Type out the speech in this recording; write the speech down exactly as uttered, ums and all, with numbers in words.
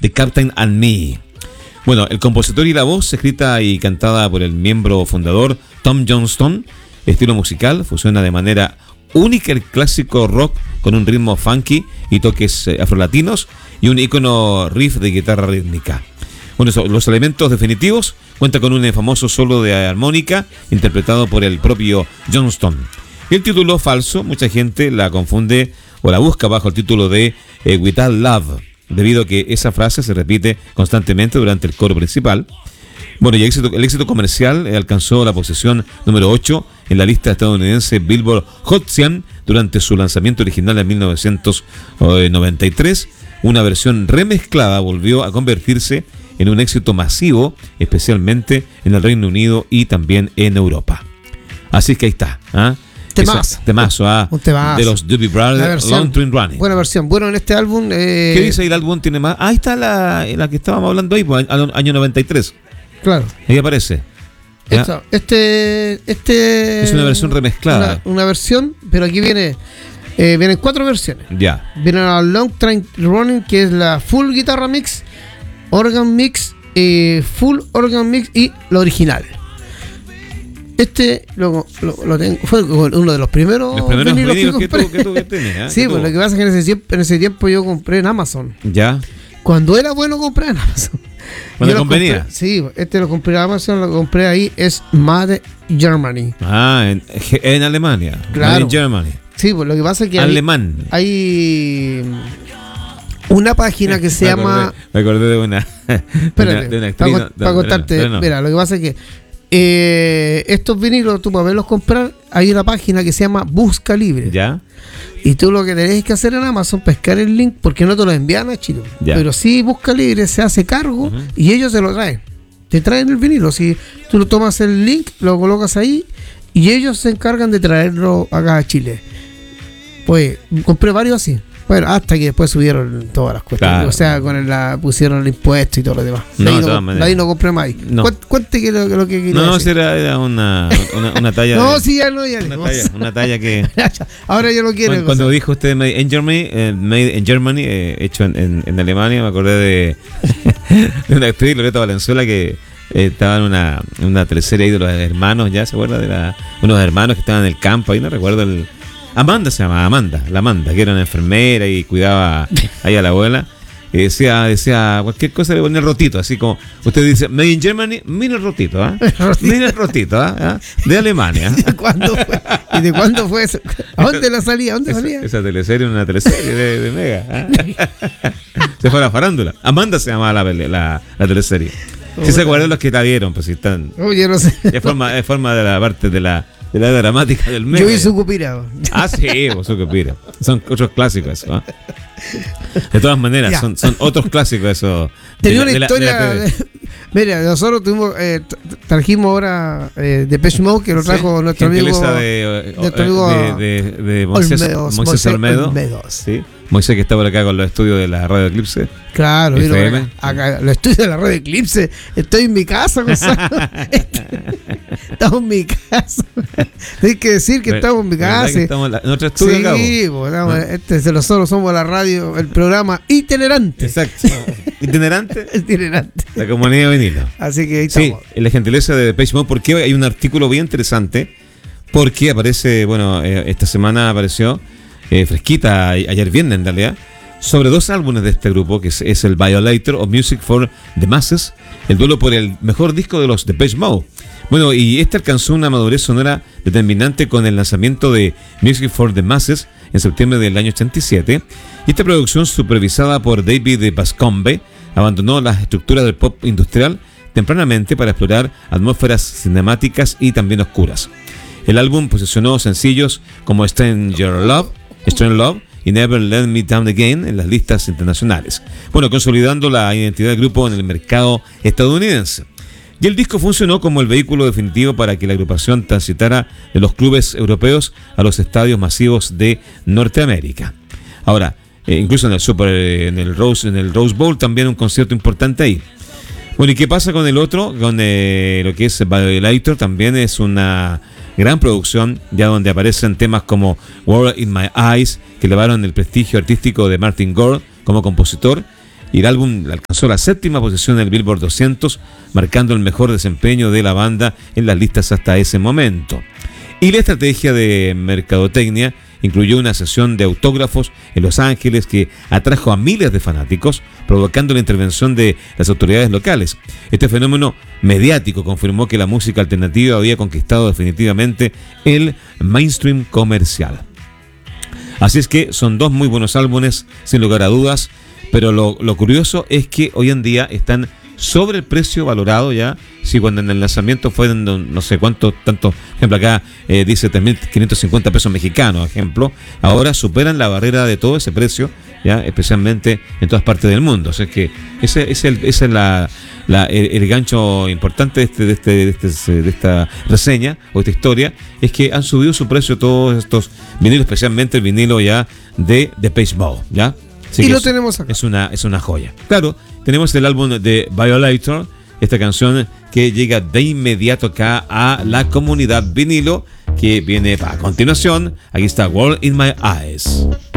The Captain and Me. Bueno, el compositor y la voz, escrita y cantada por el miembro fundador Tom Johnston. Estilo musical, fusiona de manera única el clásico rock con un ritmo funky y toques eh, afrolatinos y un ícono riff de guitarra rítmica. Bueno, eso, los elementos definitivos, cuenta con un famoso solo de armónica interpretado por el propio Johnston. Y el título falso, mucha gente la confunde o la busca bajo el título de eh, Without Love, debido a que esa frase se repite constantemente durante el coro principal. Bueno, y el éxito, el éxito comercial eh, alcanzó la posición número ocho en la lista estadounidense Billboard Hot cien durante su lanzamiento original en mil novecientos noventa y tres. Una versión remezclada volvió a convertirse en un éxito masivo, especialmente en el Reino Unido y también en Europa. Así que ahí está, ¿ah? Temazo. Temazo, ¿ah? Un temazo. De los Doobie Brothers, Long Train Running. Buena versión. Bueno, en este álbum... Eh... ¿Qué dice ahí el álbum? Tiene más. Ah, ahí está la, la que estábamos hablando ahí, pues, año noventa y tres. Claro. Ahí aparece. Esta, este, este es una versión remezclada. Una, una versión, pero aquí viene eh, vienen cuatro versiones. Ya. Viene la Long Train Running, que es la full guitarra mix, organ mix, eh, full organ mix y lo original. Este lo, lo, lo tengo, fue uno de los primeros, los primeros vinilos vinilos que, que tú, que tú que tienes, ¿eh? Sí, pues lo que pasa es que en ese tiempo, en ese tiempo yo compré en Amazon. Ya. Cuando era bueno compré en Amazon. Cuando convenía. Compré, sí, este lo compré en Amazon, lo compré ahí, es Made Germany. Ah, en, en Alemania. Claro. Made in Germany. Sí, pues lo que pasa es que alemán. Hay, hay una página que se me llama. Acordé, me acordé de una. Espérate, de una actriz. Para, para contarte, no, no. mira, lo que pasa es que eh, estos vinilos, tú para verlos comprar, hay una página que se llama Busca Libre. Ya. Y tú lo que tenés que hacer en Amazon, pescar el link, porque no te lo envían a Chile. Ya. Pero sí, Busca Libre se hace cargo uh-huh. y ellos se lo traen. Te traen el vinilo. Si tú lo tomas el link, lo colocas ahí y ellos se encargan de traerlo acá a Chile. Pues compré varios así. Bueno, hasta que después subieron todas las cuestiones. Claro. O sea, con el, la, pusieron el impuesto y todo lo demás. No, de ahí, no, de ahí no compré más. No. Cuente que lo, lo que quería No, decir. era, era una, una, una talla. No, de, sí, ya no, ya una, no. Talla, una talla que. Ahora yo lo quiero. Cuando, cuando dijo usted Made in Germany, eh, Made in Germany eh, hecho en, en, en Alemania, me acordé de, de una actriz, Loreta Valenzuela, que eh, estaba en una, en una teleserie ahí de los hermanos, ¿ya se acuerda? De la, unos hermanos que estaban en el campo, ahí no recuerdo el. Amanda se llamaba, Amanda, la Amanda, que era una enfermera y cuidaba ahí a la abuela. Y decía, decía cualquier cosa le ponía el rotito, así como usted dice, Made in Germany, mira el rotito, ¿ah? ¿eh? Mira el rotito, ¿ah? ¿eh? De Alemania. ¿Y de cuándo fue? ¿Y de cuándo fue eso? ¿A dónde la salía? ¿A dónde esa, salía? Esa teleserie, una teleserie de, de Mega. ¿eh? Se fue a la farándula. Amanda se llamaba la, la, la teleserie. Si se acuerdan los que la vieron, pues si están. Oye, no sé. Es forma, es forma de la parte de la. De la dramática del medio. Yo vi Sucupira. Ah, sí, vos Sucupira. Son otros clásicos eso, ¿eh? De todas maneras, son, son otros clásicos eso. Tenía una historia. De, mira, nosotros tuvimos, eh, trajimos ahora eh, Depeche Mode, que lo trajo sí, nuestro amigo. De, nuestro amigo de, de, de Moisés, Olmedos, Moisés, Moisés Olmedo. Olmedos. Sí. Moisés, que está por acá con los estudios de la Radio Eclipse. Claro, mira, acá, acá, los estudios de la Radio Eclipse. Estoy en mi casa, Gonzalo. Estamos en mi casa. Hay que decir que estamos en mi casa. Estamos en, la, en nuestro estudio sí, acá. Sí, pues, ¿no? Este, nosotros somos la radio, el programa itinerante. Exacto. ¿Itinerante? Itinerante. La comunidad de vinilo. Así que ahí sí, estamos. En la gentileza de Depeche Mode, porque hay un artículo bien interesante. Porque aparece, bueno, eh, esta semana apareció. Eh, fresquita, ayer viernes en realidad, sobre dos álbumes de este grupo, que es, es el Violator of Music for the Masses, el duelo por el mejor disco de los Depeche Mode. Bueno, y este alcanzó una madurez sonora determinante con el lanzamiento de Music for the Masses en septiembre del año ochenta y siete, y esta producción, supervisada por David Bascombe, abandonó las estructuras del pop industrial tempranamente para explorar atmósferas cinemáticas y también oscuras. El álbum posicionó sencillos como Stranger Love, Strange Love y Never Let Me Down Again en las listas internacionales. Bueno, consolidando la identidad del grupo en el mercado estadounidense. Y el disco funcionó como el vehículo definitivo para que la agrupación transitara de los clubes europeos a los estadios masivos de Norteamérica. Ahora, eh, incluso en el Super, en el Rose, en el Rose Bowl también un concierto importante ahí. Bueno, ¿y qué pasa con el otro? Con eh, lo que es Violator, también es una gran producción, ya donde aparecen temas como World in My Eyes, que elevaron el prestigio artístico de Martin Gore como compositor, Y el álbum alcanzó la séptima posición en el Billboard doscientos, marcando el mejor desempeño de la banda en las listas hasta ese momento. Y la estrategia de mercadotecnia incluyó una sesión de autógrafos en Los Ángeles que atrajo a miles de fanáticos, provocando la intervención de las autoridades locales. Este fenómeno mediático confirmó que la música alternativa había conquistado definitivamente el mainstream comercial. Así es que son dos muy buenos álbumes, sin lugar a dudas, pero lo, lo curioso es que hoy en día están sobre el precio valorado ya. Si cuando en el lanzamiento fueron no, no sé cuánto, tanto, por ejemplo acá eh, dice tres mil quinientos cincuenta pesos mexicanos, ejemplo, ahora superan la barrera de todo ese precio, ya especialmente en todas partes del mundo. O sea, es que ese, ese, ese es la, la, el, el gancho importante de, este, de, este, de, este, de esta reseña o esta historia, es que han subido su precio todos estos vinilos, especialmente el vinilo ya de Depeche Mode, ¿ya? Así y lo es, tenemos acá. Es una, es una joya. Claro, tenemos el álbum de Violator, esta canción que llega de inmediato acá a la comunidad vinilo, que viene a continuación. Aquí está World in My Eyes.